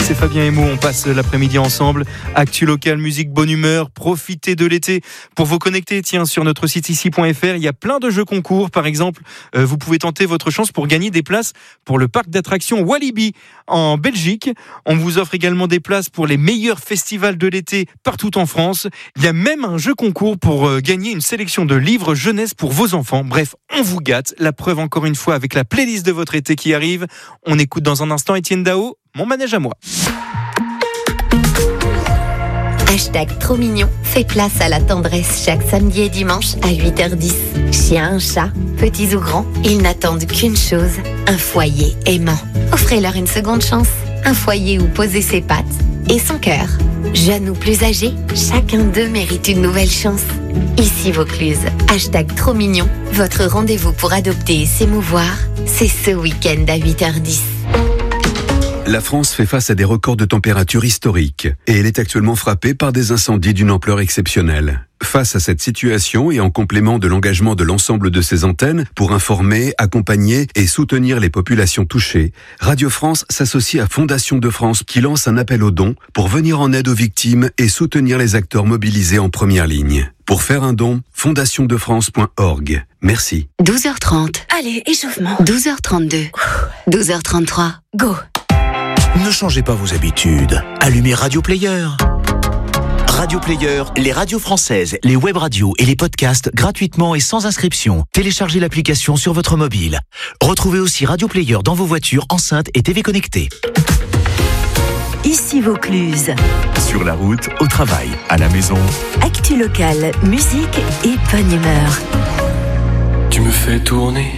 c'est Fabien et Mo, on passe l'après-midi ensemble. Actu local, musique, bonne humeur, profitez de l'été. Pour vous connecter, sur notre site ici.fr, il y a plein de jeux concours. Par exemple, vous pouvez tenter votre chance pour gagner des places pour le parc d'attractions Walibi en Belgique. On vous offre également des places pour les meilleurs festivals de l'été partout en France. Il y a même un jeu concours pour gagner une sélection de livres jeunesse pour vos enfants. Bref, on vous gâte. La preuve encore une fois avec la playlist de votre été qui arrive. On écoute dans un instant Étienne Dao, Mon manège à moi. Hashtag trop mignon fait place à la tendresse chaque samedi et dimanche à 8h10. Chien, chat, petits ou grands, ils n'attendent qu'une chose, un foyer aimant. Offrez-leur une seconde chance, un foyer où poser ses pattes et son cœur. Jeunes ou plus âgés, chacun d'eux mérite une nouvelle chance. Ici Vaucluse, hashtag trop mignon, votre rendez-vous pour adopter et s'émouvoir, c'est ce week-end à 8h10. La France fait face à des records de température historiques et elle est actuellement frappée par des incendies d'une ampleur exceptionnelle. Face à cette situation et en complément de l'engagement de l'ensemble de ses antennes pour informer, accompagner et soutenir les populations touchées, Radio France s'associe à Fondation de France qui lance un appel aux dons pour venir en aide aux victimes et soutenir les acteurs mobilisés en première ligne. Pour faire un don, fondationdefrance.org. Merci. 12h30. Allez, échauffement. 12h32. 12h33. Go. Ne changez pas vos habitudes. Allumez Radio Player. Radio Player, les radios françaises, les web radios et les podcasts gratuitement et sans inscription. Téléchargez l'application sur votre mobile. Retrouvez aussi Radio Player dans vos voitures, enceintes et TV connectées. Ici Vaucluse. Sur la route, au travail, à la maison. Actu locale, musique et bonne humeur. Tu me fais tourner